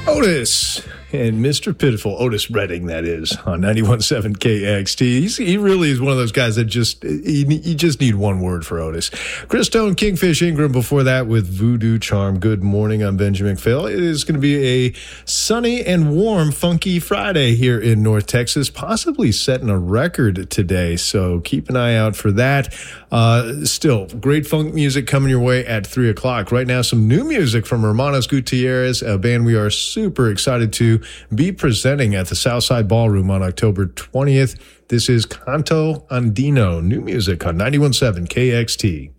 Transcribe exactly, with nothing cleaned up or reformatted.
Otis and Mister Pitiful, Otis Redding, that is, on ninety-one point seven K X T. He's, he really is one of those guys that just, you, you just need one word for Otis. Chris Stone, Kingfish Ingram before that with Voodoo Charm. Good morning, I'm Benjamin McPhail. It is going to be a sunny and warm, funky Friday here in North Texas, possibly setting a record today, so keep an eye out for that. Uh, still, great funk music coming your way at three o'clock. Right now, some new music from Hermanos Gutierrez, a band we are super excited to be presenting at the Southside Ballroom on October twentieth. This is Canto Andino, new music on ninety-one point seven K X T.